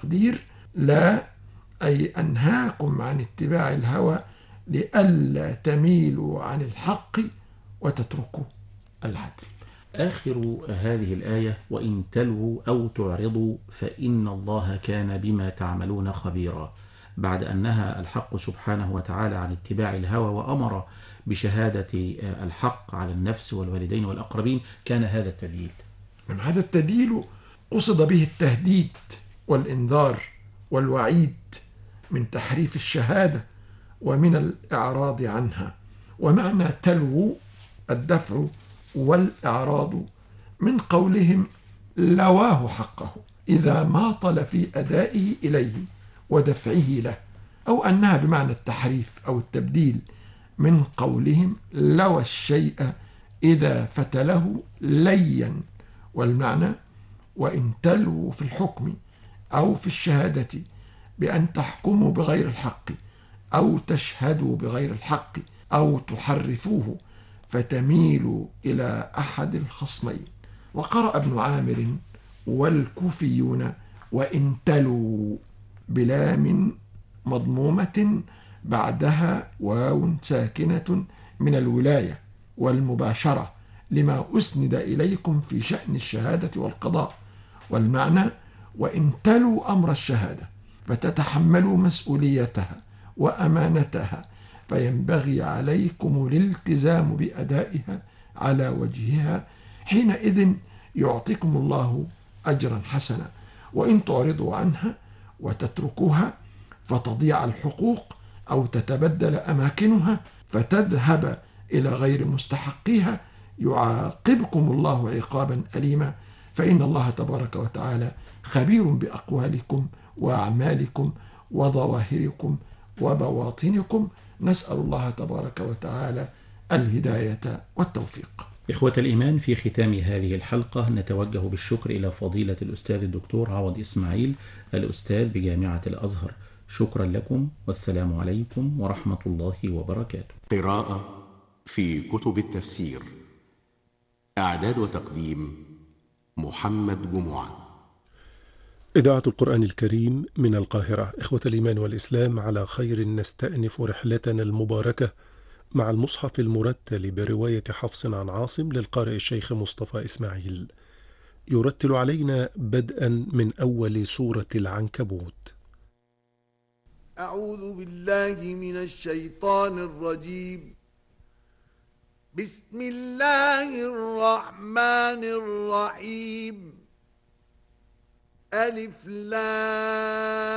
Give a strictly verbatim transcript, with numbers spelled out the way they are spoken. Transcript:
التقدير لا، أي أنهاكم عن اتباع الهوى لئلا تميلوا عن الحق وتتركوا العدل. آخر هذه الآية: وإن تلووا أو تعرضوا فإن الله كان بما تعملون خبيرا. بعد أن نهى الحق سبحانه وتعالى عن اتباع الهوى وأمر بشهادة الحق على النفس والوالدين والأقربين، كان هذا التدليل. من هذا التدليل قصد به التهديد والإنذار والوعيد من تحريف الشهادة ومن الإعراض عنها. ومعنى تلو الدفع والإعراض من قولهم لواه حقه إذا ماطل في أدائه إليه ودفعه له، أو أنها بمعنى التحريف أو التبديل من قولهم لوى الشيء إذا فتله ليا. والمعنى وإن تلووا في الحكم أو في الشهادة بأن تحكموا بغير الحق أو تشهدوا بغير الحق أو تحرفوه فتميلوا إلى أحد الخصمين. وقرأ ابن عامر والكوفيون وإن تلوا بلام مضمومة بعدها واو ساكنة من الولاية والمباشرة لما أسند إليكم في شأن الشهادة والقضاء. والمعنى وإن تلوا أمر الشهادة فتتحملوا مسؤوليتها وأمانتها فينبغي عليكم الالتزام بأدائها على وجهها، حينئذ يعطيكم الله أجرا حسنا. وإن تعرضوا عنها وتتركوها فتضيع الحقوق أو تتبدل أماكنها فتذهب إلى غير مستحقيها يعاقبكم الله عقابا أليما، فإن الله تبارك وتعالى خبير بأقوالكم وأعمالكم وظواهركم وبواطنكم. نسأل الله تبارك وتعالى الهداية والتوفيق. إخوة الإيمان، في ختام هذه الحلقة نتوجه بالشكر إلى فضيلة الأستاذ الدكتور عوض إسماعيل، الأستاذ بجامعة الأزهر. شكرا لكم، والسلام عليكم ورحمة الله وبركاته. قراءة في كتب التفسير. إعداد وتقديم محمد جمعة. إذاعة القرآن الكريم من القاهرة. إخوة الإيمان والإسلام، على خير نستأنف رحلتنا المباركة مع المصحف المرتل برواية حفص عن عاصم للقارئ الشيخ مصطفى إسماعيل، يرتل علينا بدءا من أول سورة العنكبوت. أعوذ بالله من الشيطان الرجيم. بسم الله الرحمن الرحيم. ألف لام